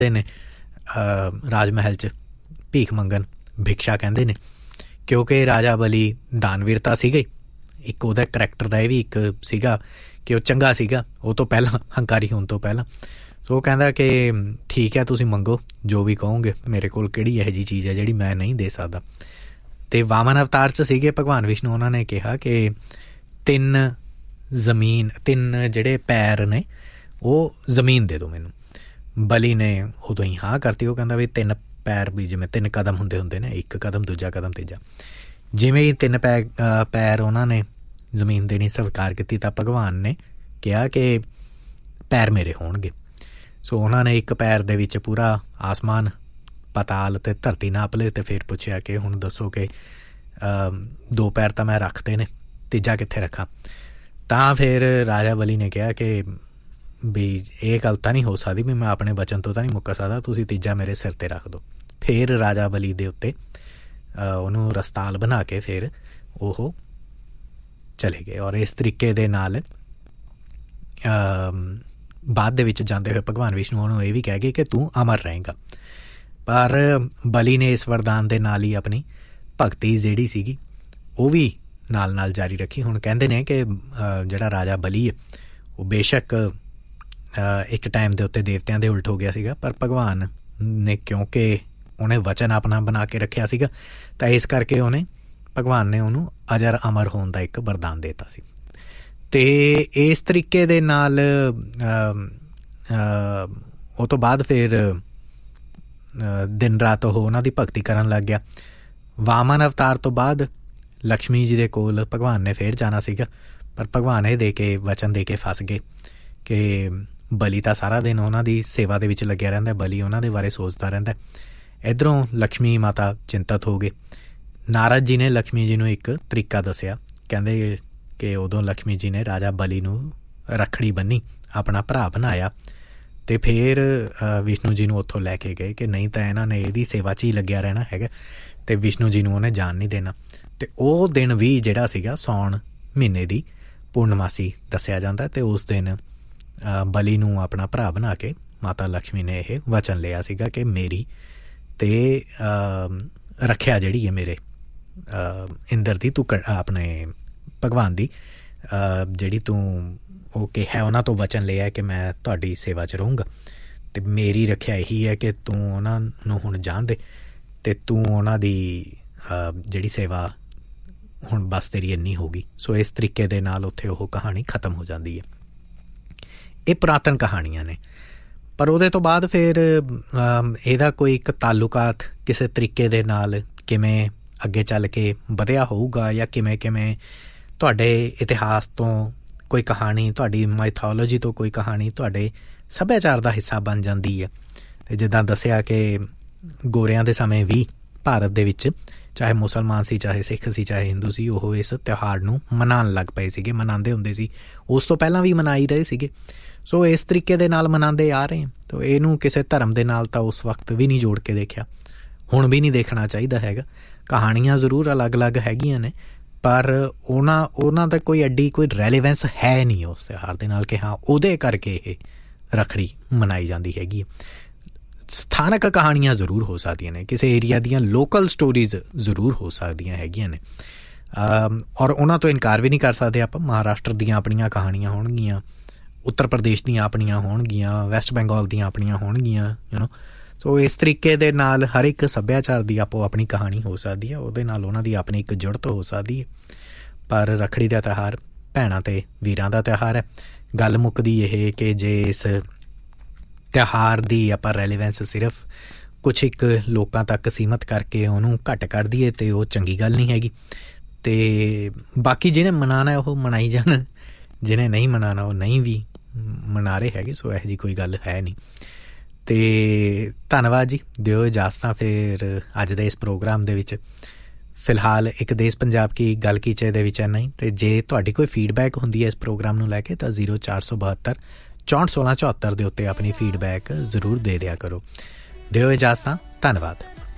ਨੇ ਰਾਜ ਮਹਿਲ 'ਚ ਭੀਖ ਮੰਗਣ, ਭਿਕਸ਼ਾ ਕਹਿੰਦੇ ਨੇ, ਕਿਉਂਕਿ ਰਾਜਾ ਬਲੀ ਦਾਨਵੀਰਤਾ ਸੀਗਾ। ਇੱਕ ਉਹਦਾ ਕਰੈਕਟਰ ਦਾ ਇਹ ਵੀ ਇੱਕ ਸੀਗਾ ਕਿ ਉਹ ਚੰਗਾ ਸੀਗਾ ਉਹ ਤੋਂ ਪਹਿਲਾਂ, ਹੰਕਾਰੀ ਹੋਣ ਤੋਂ ਪਹਿਲਾਂ। ਸੋ ਉਹ ਕਹਿੰਦਾ ਕਿ ਠੀਕ ਹੈ ਤੁਸੀਂ ਮੰਗੋ ਜੋ ਵੀ ਕਹੋਗੇ, ਮੇਰੇ ਕੋਲ ਕਿਹੜੀ ਇਹੋ ਜਿਹੀ ਚੀਜ਼ ਹੈ ਜਿਹੜੀ ਮੈਂ ਨਹੀਂ ਦੇ ਸਕਦਾ। ਅਤੇ ਵਾਮਨ ਅਵਤਾਰ 'ਚ ਸੀਗੇ ਭਗਵਾਨ ਵਿਸ਼ਨੂੰ, ਉਹਨਾਂ ਨੇ ਕਿਹਾ ਕਿ 3 ਜਿਹੜੇ ਪੈਰ ਨੇ ਉਹ ਜ਼ਮੀਨ ਦੇ ਦਿਓ ਮੈਨੂੰ। ਬਲੀ ਨੇ ਉਦੋਂ ਹੀ ਹਾਂ ਕਰਤੀ। ਉਹ ਕਹਿੰਦਾ ਵੀ 3 ਪੈਰ ਵੀ ਜਿਵੇਂ 3 ਕਦਮ ਹੁੰਦੇ ਨੇ, ਇੱਕ ਕਦਮ, ਦੂਜਾ ਕਦਮ, ਤੀਜਾ। ਜਿਵੇਂ ਹੀ 3 ਪੈਰ ਉਹਨਾਂ ਨੇ ਜ਼ਮੀਨ ਦੇਣੀ ਸਵੀਕਾਰ ਕੀਤੀ ਤਾਂ ਭਗਵਾਨ ਨੇ ਕਿਹਾ ਕਿ ਪੈਰ ਮੇਰੇ ਹੋਣਗੇ। ਸੋ ਉਹਨਾਂ ਨੇ ਇੱਕ ਪੈਰ ਦੇ ਵਿੱਚ ਪੂਰਾ ਆਸਮਾਨ, ਪਤਾਲ ਅਤੇ ਧਰਤੀ ਨਾਪ ਲਏ ਅਤੇ ਫਿਰ ਪੁੱਛਿਆ ਕਿ ਹੁਣ ਦੱਸੋ ਕਿ 2 ਪੈਰ ਤਾਂ ਮੈਂ ਰੱਖਦੇ ਨੇ, ਤੀਜਾ ਕਿੱਥੇ ਰੱਖਾਂ। ਤਾਂ ਫਿਰ ਰਾਜਾ ਬਲੀ ਨੇ ਕਿਹਾ ਕਿ ਵੀ ਇਹ ਗੱਲ ਤਾਂ ਨਹੀਂ ਹੋ ਸਕਦੀ ਵੀ ਮੈਂ ਆਪਣੇ ਬਚਨ ਤੋਂ ਤਾਂ ਨਹੀਂ ਮੁੱਕਰ ਸਕਦਾ, ਤੁਸੀਂ ਤੀਜਾ ਮੇਰੇ ਸਿਰ 'ਤੇ ਰੱਖ ਦਿਓ। ਫਿਰ ਰਾਜਾ ਬਲੀ ਦੇ ਉੱਤੇ ਉਹਨੂੰ ਰਸਤਾਲ ਬਣਾ ਕੇ ਫਿਰ ਉਹ ਚਲੇ ਗਏ। ਔਰ ਇਸ ਤਰੀਕੇ ਦੇ ਨਾਲ ਬਾਅਦ ਦੇ ਵਿੱਚ ਜਾਂਦੇ ਹੋਏ ਭਗਵਾਨ ਵਿਸ਼ਨੂੰ ਉਹਨੂੰ ਇਹ ਵੀ ਕਹਿ ਗਏ ਕਿ ਤੂੰ ਅਮਰ ਰਹੇਗਾ। ਪਰ ਬਲੀ ਨੇ ਇਸ ਵਰਦਾਨ ਦੇ ਨਾਲ ਹੀ ਆਪਣੀ ਭਗਤੀ ਜਿਹੜੀ ਸੀਗੀ ਉਹ ਵੀ ਨਾਲ ਨਾਲ ਜਾਰੀ ਰੱਖੀ। ਹੁਣ ਕਹਿੰਦੇ ਨੇ ਕਿ ਜਿਹੜਾ ਰਾਜਾ ਬਲੀ ਹੈ ਉਹ ਬੇਸ਼ੱਕ ਇੱਕ ਟਾਈਮ ਦੇ ਉੱਤੇ ਦੇਵਤਿਆਂ ਦੇ ਉਲਟ ਹੋ ਗਿਆ ਸੀਗਾ, ਪਰ ਭਗਵਾਨ ਨੇ ਕਿਉਂਕਿ ਉਹਨੇ ਵਚਨ ਆਪਣਾ ਬਣਾ ਕੇ ਰੱਖਿਆ ਸੀਗਾ ਤਾਂ ਇਸ ਕਰਕੇ ਭਗਵਾਨ ਨੇ ਉਹਨੂੰ ਅਜਰ ਅਮਰ ਹੋਣ ਦਾ ਇੱਕ ਵਰਦਾਨ ਦੇਤਾ ਸੀ। ਅਤੇ ਇਸ ਤਰੀਕੇ ਦੇ ਨਾਲ ਉਹ ਤੋਂ ਬਾਅਦ ਫਿਰ ਦਿਨ ਰਾਤ ਉਹ ਉਹਨਾਂ ਦੀ ਭਗਤੀ ਕਰਨ ਲੱਗ ਗਿਆ। ਵਾਮਨ ਅਵਤਾਰ ਤੋਂ ਬਾਅਦ ਲਕਸ਼ਮੀ ਜੀ ਦੇ ਕੋਲ ਭਗਵਾਨ ਨੇ ਫਿਰ ਜਾਣਾ ਸੀਗਾ, ਪਰ ਭਗਵਾਨ ਇਹ ਦੇ ਕੇ ਵਚਨ ਦੇ ਕੇ ਫਸ ਗਏ ਕਿ ਬਲੀ ਤਾਂ ਸਾਰਾ ਦਿਨ ਉਹਨਾਂ ਦੀ ਸੇਵਾ ਦੇ ਵਿੱਚ ਲੱਗਿਆ ਰਹਿੰਦਾ, ਬਲੀ ਉਹਨਾਂ ਦੇ ਬਾਰੇ ਸੋਚਦਾ ਰਹਿੰਦਾ। ਇੱਧਰੋਂ ਲਕਸ਼ਮੀ ਮਾਤਾ ਚਿੰਤਤ ਹੋ ਗਏ। ਨਾਰਦ ਜੀ ਨੇ ਲਕਸ਼ਮੀ ਜੀ ਨੂੰ ਇੱਕ ਤਰੀਕਾ ਦੱਸਿਆ। ਕਹਿੰਦੇ ਕਿ ਉਦੋਂ ਲਕਸ਼ਮੀ ਜੀ ਨੇ ਰਾਜਾ ਬਲੀ ਨੂੰ ਰੱਖੜੀ ਬੰਨੀ, ਆਪਣਾ ਭਰਾ ਬਣਾਇਆ ਅਤੇ ਫਿਰ ਵਿਸ਼ਨੂੰ ਜੀ ਨੂੰ ਉੱਥੋਂ ਲੈ ਕੇ ਗਏ ਕਿ ਨਹੀਂ ਤਾਂ ਇਹਨਾਂ ਨੇ ਇਹਦੀ ਸੇਵਾ 'ਚ ਹੀ ਲੱਗਿਆ ਰਹਿਣਾ ਹੈਗਾ ਅਤੇ ਵਿਸ਼ਨੂੰ ਜੀ ਨੂੰ ਉਹਨੇ ਜਾਣ ਨਹੀਂ ਦੇਣਾ। ਅਤੇ ਉਹ ਦਿਨ ਵੀ ਜਿਹੜਾ ਸੀਗਾ ਸਾਉਣ ਮਹੀਨੇ ਦੀ ਪੂਰਨਮਾਸੀ ਦੱਸਿਆ ਜਾਂਦਾ ਅਤੇ ਉਸ ਦਿਨ ਬਲੀ ਨੂੰ ਆਪਣਾ ਭਰਾ ਬਣਾ ਕੇ ਮਾਤਾ ਲਕਸ਼ਮੀ ਨੇ ਇਹ ਵਚਨ ਲਿਆ ਸੀਗਾ ਕਿ ਮੇਰੀ ਅਤੇ ਰੱਖਿਆ ਜਿਹੜੀ ਹੈ ਮੇਰੇ ਇੰਦਰ ਦੀ, ਤੂੰ ਆਪਣੇ ਭਗਵਾਨ ਦੀ ਜਿਹੜੀ ਤੂੰ ਉਹ ਕਿਹਾ ਉਹਨਾਂ ਤੋਂ ਵਚਨ ਲਿਆ ਕਿ ਮੈਂ ਤੁਹਾਡੀ ਸੇਵਾ 'ਚ ਰਹੂੰਗਾ ਅਤੇ ਮੇਰੀ ਰੱਖਿਆ ਇਹੀ ਹੈ ਕਿ ਤੂੰ ਉਹਨਾਂ ਨੂੰ ਹੁਣ ਜਾਣ ਦੇ ਅਤੇ ਤੂੰ ਉਹਨਾਂ ਦੀ ਜਿਹੜੀ ਸੇਵਾ ਹੁਣ ਬਸ ਤੇਰੀ ਇੰਨੀ ਹੋ ਗਈ। ਸੋ ਇਸ ਤਰੀਕੇ ਦੇ ਨਾਲ ਉੱਥੇ ਉਹ ਕਹਾਣੀ ਖਤਮ ਹੋ ਜਾਂਦੀ ਹੈ। ਇਹ ਪੁਰਾਤਨ ਕਹਾਣੀਆਂ ਨੇ, ਪਰ ਉਹਦੇ ਤੋਂ ਬਾਅਦ ਫਿਰ ਇਹਦਾ ਕੋਈ ਇੱਕ ਤਾਲੁਕਾਤ ਕਿਸੇ ਤਰੀਕੇ ਦੇ ਨਾਲ ਕਿਵੇਂ ਅੱਗੇ ਚੱਲ ਕੇ ਵਧਿਆ ਹੋਊਗਾ ਜਾਂ ਕਿਵੇਂ ਤੁਹਾਡੇ ਇਤਿਹਾਸ ਤੋਂ ਕੋਈ ਕਹਾਣੀ, ਤੁਹਾਡੀ ਮਾਈਥੋਲੋਜੀ ਤੋਂ ਕੋਈ ਕਹਾਣੀ ਤੁਹਾਡੇ ਸੱਭਿਆਚਾਰ ਦਾ ਹਿੱਸਾ ਬਣ ਜਾਂਦੀ ਹੈ। ਅਤੇ ਜਿੱਦਾਂ ਦੱਸਿਆ ਕਿ ਗੋਰਿਆਂ ਦੇ ਸਮੇਂ ਵੀ ਭਾਰਤ ਦੇ ਵਿੱਚ ਚਾਹੇ ਮੁਸਲਮਾਨ ਸੀ, ਚਾਹੇ ਸਿੱਖ ਸੀ, ਚਾਹੇ ਹਿੰਦੂ ਸੀ, ਉਹ ਇਸ ਤਿਉਹਾਰ ਨੂੰ ਮਨਾਉਣ ਲੱਗ ਪਏ ਸੀਗੇ, ਮਨਾਉਂਦੇ ਹੁੰਦੇ ਸੀ, ਉਸ ਤੋਂ ਪਹਿਲਾਂ ਵੀ ਮਨਾਈ ਰਹੇ ਸੀਗੇ। ਸੋ ਇਸ ਤਰੀਕੇ ਦੇ ਨਾਲ ਮਨਾਉਂਦੇ ਆ ਰਹੇ। ਤਾਂ ਇਹਨੂੰ ਕਿਸੇ ਧਰਮ ਦੇ ਨਾਲ ਤਾਂ ਉਸ ਵਕਤ ਵੀ ਨਹੀਂ ਜੋੜ ਕੇ ਦੇਖਿਆ, ਹੁਣ ਵੀ ਨਹੀਂ ਦੇਖਣਾ ਚਾਹੀਦਾ ਹੈਗਾ। ਕਹਾਣੀਆਂ ਜ਼ਰੂਰ ਅਲੱਗ-ਅਲੱਗ ਹੈਗੀਆਂ ਨੇ, ਪਰ ਉਹਨਾਂ ਦਾ ਕੋਈ ਐਡੀ ਕੋਈ ਰੈਲੇਵੈਂਸ ਹੈ ਨਹੀਂ ਉਸ ਤਿਉਹਾਰ ਦੇ ਨਾਲ ਕਿ ਹਾਂ ਉਹਦੇ ਕਰਕੇ ਇਹ ਰੱਖੜੀ ਮਨਾਈ ਜਾਂਦੀ ਹੈਗੀ। ਸਥਾਨਕ ਕਹਾਣੀਆਂ ਜ਼ਰੂਰ ਹੋ ਸਕਦੀਆਂ ਨੇ, ਕਿਸੇ ਏਰੀਆ ਦੀਆਂ ਲੋਕਲ ਸਟੋਰੀਜ਼ ਜ਼ਰੂਰ ਹੋ ਸਕਦੀਆਂ ਹੈਗੀਆਂ ਨੇ, ਔਰ ਉਹਨਾਂ ਤੋਂ ਇਨਕਾਰ ਵੀ ਨਹੀਂ ਕਰ ਸਕਦੇ ਆਪਾਂ। ਮਹਾਰਾਸ਼ਟਰ ਦੀਆਂ ਆਪਣੀਆਂ ਕਹਾਣੀਆਂ ਹੋਣਗੀਆਂ, ਉੱਤਰ ਪ੍ਰਦੇਸ਼ ਦੀਆਂ ਆਪਣੀਆਂ ਹੋਣਗੀਆਂ, ਵੈਸਟ ਬੰਗਾਲ ਦੀਆਂ ਆਪਣੀਆਂ ਹੋਣਗੀਆਂ, ਸੋ ਇਸ ਤਰੀਕੇ ਦੇ ਨਾਲ ਹਰ ਇੱਕ ਸੱਭਿਆਚਾਰ ਦੀ ਆਪੋ ਆਪਣੀ ਕਹਾਣੀ ਹੋ ਸਕਦੀ ਹੈ, ਉਹਦੇ ਨਾਲ ਉਹਨਾਂ ਦੀ ਆਪਣੀ ਇੱਕ ਜੁੜਤ ਹੋ ਸਕਦੀ ਹੈ। ਪਰ ਰੱਖੜੀ ਦਾ ਤਿਉਹਾਰ ਭੈਣਾਂ ਅਤੇ ਵੀਰਾਂ ਦਾ ਤਿਉਹਾਰ ਹੈ। ਗੱਲ ਮੁੱਕਦੀ ਇਹ ਕਿ ਜੇ ਇਸ ਤਿਉਹਾਰ ਦੀ ਆਪਾਂ ਰੈਲੀਵੈਂਸ ਸਿਰਫ ਕੁਛ ਇੱਕ ਲੋਕਾਂ ਤੱਕ ਸੀਮਤ ਕਰਕੇ ਉਹਨੂੰ ਘੱਟ ਕਰ ਦਈਏ ਅਤੇ ਉਹ ਚੰਗੀ ਗੱਲ ਨਹੀਂ ਹੈਗੀ। ਅਤੇ ਬਾਕੀ ਜਿਹਨੇ ਮਨਾਉਣਾ ਉਹ ਮਨਾਈ ਜਾਣ, ਜਿਹਨੇ ਨਹੀਂ ਮਨਾਉਣਾ ਉਹ ਨਹੀਂ ਵੀ ਮਨਾ ਰਹੇ ਹੈਗੇ। ਸੋ ਇਹੋ ਜਿਹੀ ਕੋਈ ਗੱਲ ਹੈ ਨਹੀਂ। ਅਤੇ ਧੰਨਵਾਦ ਜੀ, ਦਿਓ ਇਜਾਜ਼ਤਾਂ ਫਿਰ ਅੱਜ ਦੇ ਇਸ ਪ੍ਰੋਗਰਾਮ ਦੇ ਵਿੱਚ। ਫਿਲਹਾਲ ਇੱਕ ਦੇਸ਼ ਪੰਜਾਬ ਕੀ ਗੱਲ ਕੀਚੇ ਦੇ ਵਿੱਚ ਇੰਨਾ ਹੀ। ਅਤੇ ਜੇ ਤੁਹਾਡੀ ਕੋਈ ਫੀਡਬੈਕ ਹੁੰਦੀ ਹੈ ਇਸ ਪ੍ਰੋਗਰਾਮ ਨੂੰ ਲੈ ਕੇ ਤਾਂ 0472 641674 ਦੇ ਉੱਤੇ ਆਪਣੀ ਫੀਡਬੈਕ ਜ਼ਰੂਰ ਦੇ ਦਿਆ ਕਰੋ। ਦਿਓ ਇਜਾਜ਼ਤਾਂ, ਧੰਨਵਾਦ।